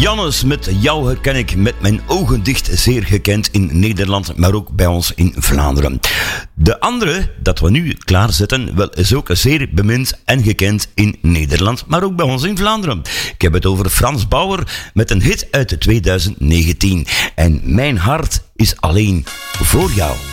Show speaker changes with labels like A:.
A: Jannes, met jou herken ik met mijn ogen dicht, zeer gekend in Nederland, maar ook bij ons in Vlaanderen. De andere, dat we nu klaarzetten, wel is ook zeer bemind en gekend in Nederland, maar ook bij ons in Vlaanderen. Ik heb het over Frans Bauer met een hit uit 2019. En mijn hart is alleen voor jou.